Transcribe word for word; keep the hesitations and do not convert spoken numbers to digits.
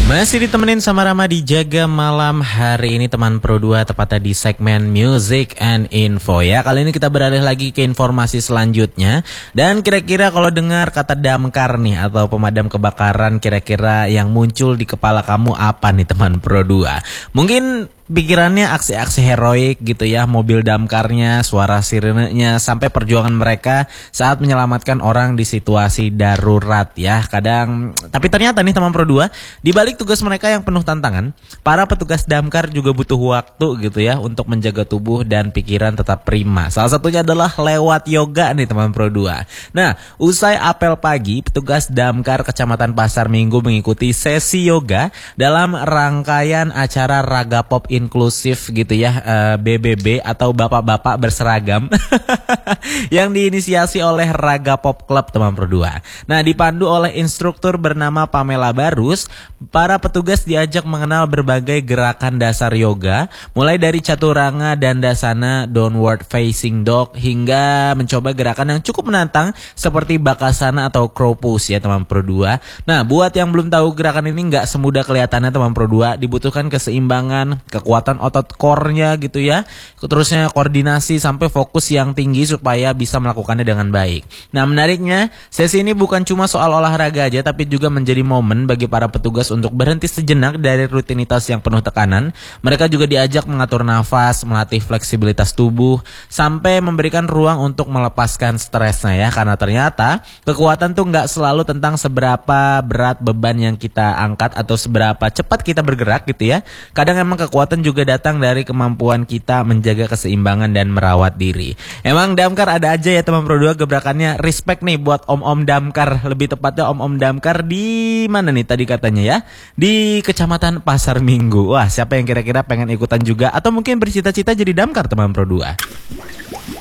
Masih ditemenin sama Rama di Jaga Malam hari ini teman Pro dua, tepatnya di segmen Music and Info ya. Kali ini kita beralih lagi ke informasi selanjutnya. Dan kira-kira kalau dengar kata damkar nih atau pemadam kebakaran, kira-kira yang muncul di kepala kamu apa nih teman Pro dua? Mungkin pikirannya aksi-aksi heroik gitu ya, mobil damkarnya, suara sirenenya, sampai perjuangan mereka saat menyelamatkan orang di situasi darurat ya. Kadang, tapi ternyata nih teman Pro dua, di balik tugas mereka yang penuh tantangan, para petugas damkar juga butuh waktu gitu ya untuk menjaga tubuh dan pikiran tetap prima. Salah satunya adalah lewat yoga nih teman Pro dua. Nah, usai apel pagi, petugas damkar Kecamatan Pasar Minggu mengikuti sesi yoga dalam rangkaian acara Raga Pop inklusif gitu ya, uh, B B B atau bapak-bapak berseragam yang diinisiasi oleh Raga Pop Club teman Pro dua. Nah, dipandu oleh instruktur bernama Pamela Barus, para petugas diajak mengenal berbagai gerakan dasar yoga, mulai dari chaturanga, dandasana, downward facing dog, hingga mencoba gerakan yang cukup menantang seperti bakasana atau crow pose ya teman Pro dua. Nah, buat yang belum tahu, gerakan ini nggak semudah kelihatannya teman Pro dua, dibutuhkan keseimbangan, kekuatan otot core-nya gitu ya, terusnya koordinasi sampai fokus yang tinggi supaya bisa melakukannya dengan baik. Nah, menariknya sesi ini bukan cuma soal olahraga aja, tapi juga menjadi momen bagi para petugas untuk berhenti sejenak dari rutinitas yang penuh tekanan. Mereka juga diajak mengatur nafas, melatih fleksibilitas tubuh, sampai memberikan ruang untuk melepaskan stresnya ya. Karena ternyata kekuatan tuh nggak selalu tentang seberapa berat beban yang kita angkat atau seberapa cepat kita bergerak gitu ya. Kadang emang kekuatan juga datang dari kemampuan kita menjaga keseimbangan dan merawat diri. Emang damkar ada aja ya teman Pro dua gebrakannya. Respect nih buat om-om damkar, lebih tepatnya om-om damkar di mana nih tadi katanya ya? Di Kecamatan Pasar Minggu. Wah, siapa yang kira-kira pengen ikutan juga atau mungkin bercita-cita jadi damkar teman Pro dua?